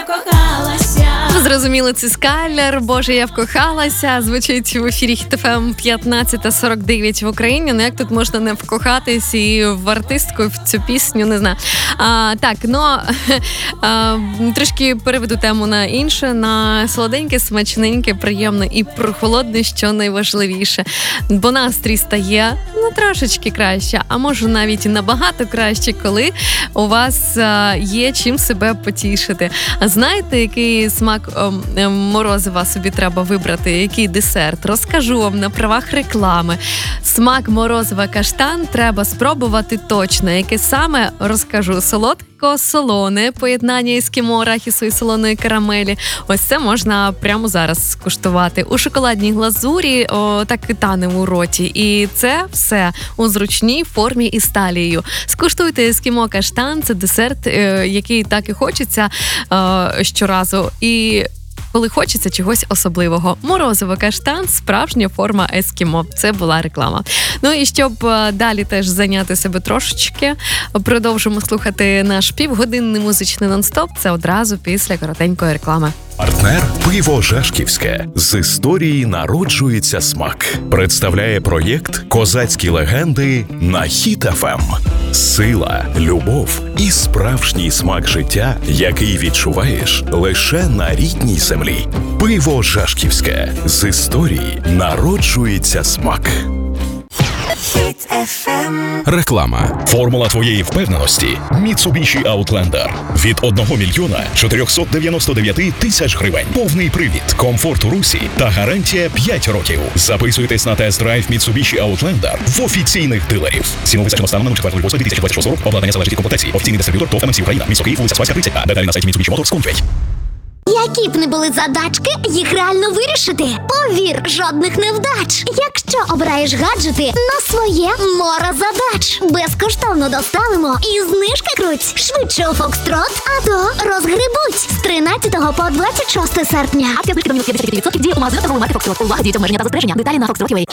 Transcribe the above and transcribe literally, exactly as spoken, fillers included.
вкохалася. Ви зрозуміли, це Скайлер, Боже, я вкохалася. Звучить в ефірі Хіт еф ем п'ятнадцята сорок дев'ять в Україні. Ну як тут можна не вкохатись і в артистку, і в цю пісню, не знаю. А, так, ну а, трішки переведу тему на інше, на солоденьке, смачненьке, приємне і прохолодне, що найважливіше. Бо настрій стає ну трошечки краще, а може навіть набагато краще, коли у вас а, є чим себе потішити. А знаєте, який смак о, морозива собі треба вибрати, який десерт? Розкажу вам на правах реклами. Смак морозива каштан треба спробувати точно. Яке саме? Розкажу. Солодко-солоне поєднання ескімо, арахісу і солоної карамелі. Ось це можна прямо зараз скуштувати. У шоколадній глазурі о, так і тане у роті. І це все у зручній формі із талією. Скуштуйте ескімо каштан, це десерт, е, який так і хочеться е, щоразу. І коли хочеться чогось особливого. Морозиво каштан – справжня форма ескімо. Це була реклама. Ну і щоб далі теж зайняти себе трошечки, продовжимо слухати наш півгодинний музичний нон-стоп. Це одразу після коротенької реклами. Партнер «Пиво Жашківське». З історії народжується смак. Представляє проєкт «Козацькі легенди» на Хіт еф ем. Сила, любов і справжній смак життя, який відчуваєш лише на рідній землі. «Пиво Жашківське». З історії народжується смак. Хіт еф ем. Реклама. Формула твоєї впевненості – Mitsubishi Outlander. Від одного мільйона чотирьохсот дев'яносто дев'ять тисяч гривень. Повний привід, комфорт у русі та гарантія п'ять років. Записуйтесь на тест-драйв Mitsubishi Outlander в офіційних дилерів. Ціну визначено станом на четвертого лютого дві тисячі двадцять шостого року. Обладнання залежить від комплектації. Офіційний дистриб'ютор ТОВ ем ем сі Україна. Місто Київ, вулиця Спаська, тридцять А. Деталі на сайті Mitsubishi Motors точка ком. Які б не були задачки, їх реально вирішити. Повір, жодних невдач. Якщо обираєш гаджети на своє море задач. Безкоштовно доставимо і знижки круть. Швидше у Фокстрот, а то розгребуть. З тринадцятого по двадцять шосте серпня. Акція знижки до мінус п'ятдесят відсотків діє у магазинах торгової марки Фокстрот. Увага, діють обмеження та застереження. Деталі на фокстрот точка ю а.